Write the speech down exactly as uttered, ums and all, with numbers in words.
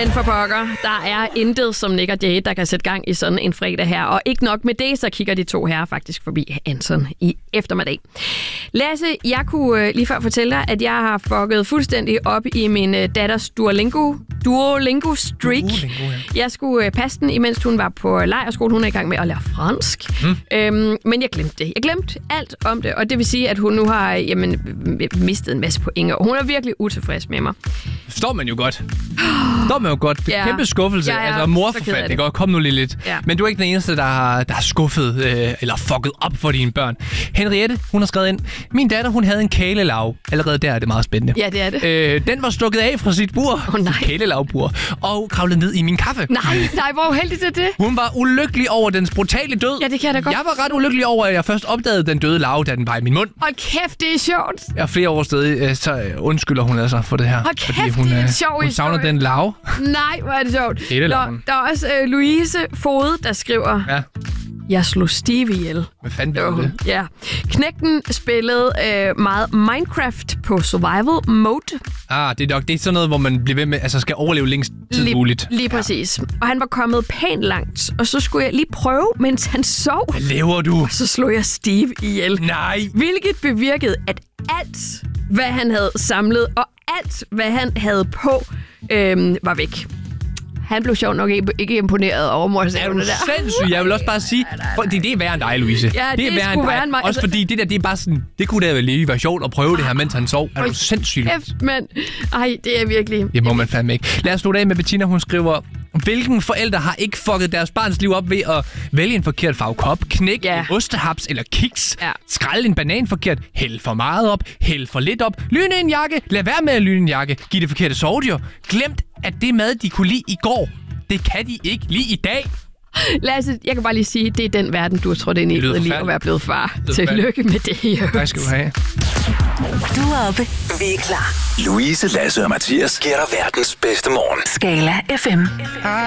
Men for pokker, der er intet som Nick og Jay, der kan sætte gang i sådan en fredag her. Og ikke nok med det, så kigger de to her faktisk forbi Anson i eftermiddag. Lasse, jeg kunne lige før fortælle dig, at jeg har fucket fuldstændig op i min datters Duolingo, Duolingo streak. Duolingo, ja. Jeg skulle passe den, imens hun var på lejrskole. Hun er i gang med at lære fransk. Mm. Øhm, men jeg glemte det. Jeg glemte alt om det, og det vil sige, at hun nu har jamen, mistet en masse point, og hun er virkelig utilfreds med mig. Står man jo godt. Står man jo godt. Det er ja. Kæmpe skuffelse. Ja, altså mor for fat, det godt. Kom nu lige lidt. Ja. Men du er ikke den eneste, der har, der har skuffet øh, eller fucket op for dine børn. Henriette, hun har skrevet ind. Min datter, hun havde en kælelav. Allerede der er det meget spændende. Ja, det er det. Øh, den var stukket af fra sit bur. Åh oh, nej. Kælelavbur. Og kravlede ned i min kaffe. Nej, nej, hvor uheldigt er det. Hun var ulykkelig over dens brutale død. Ja, det kan jeg da godt. Jeg var ret ulykkelig over, at jeg først opdagede den døde larve, da den var i min mund. Hold kæft, det er sjovt. Jeg flere år stadig, så undskylder hun altså for det her. Hold kæft, fordi hun, det er sjovt. Hun savner den larve. Nej, hvor er det sjovt. Det er der, der er også øh, Louise Fode, der skriver... Ja. Jeg slog Steve ihjel. Hvad fanden var det? Ja. Knægten spillede øh, meget Minecraft på survival mode. Ah, det er nok det er sådan noget, hvor man bliver ved med, altså skal overleve længst tid lige, muligt. Lige præcis. Ja. Og han var kommet pænt langt, og så skulle jeg lige prøve, mens han sov. Hvad laver du? Og så slog jeg Steve ihjel. Nej. Hvilket bevirkede, at alt, hvad han havde samlet, og alt, hvad han havde på, øh, var væk. Han blev sjovt nok ikke, ikke imponeret over morsævne der. Er du sindssyg? Jeg vil også bare sige, for det, det er værre end dig, Louise. Ja, det, det er værre end dig. Være mig. Også fordi det der, det er bare sådan, det kunne da vel lige være sjovt at prøve det her, mens han sov. Er du sindssyg? Kæft, mand. Ej, det er virkelig... Det må man fandme ikke. Lad os slutte af med Bettina, hun skriver... Hvilken forældre har ikke fucket deres barns liv op ved at vælge en forkert farve kop, knække ja. en ostehaps eller kiks, ja. skrælle en banan forkert, hælde for meget op, hælde for lidt op, lyne en jakke, lad være med at lyne en jakke, giv det forkerte sovedyr, glemt at det mad, de kunne lide i går, det kan de ikke lige i dag. Lasse, jeg kan bare lige sige, det er den verden, du har trådt ind i lige at være blevet far. Tillykke med det. Hvad skal du have? Du er oppe. Vi er klar. Louise, Lasse og Mathias giver dig verdens bedste morgen. Skala F M.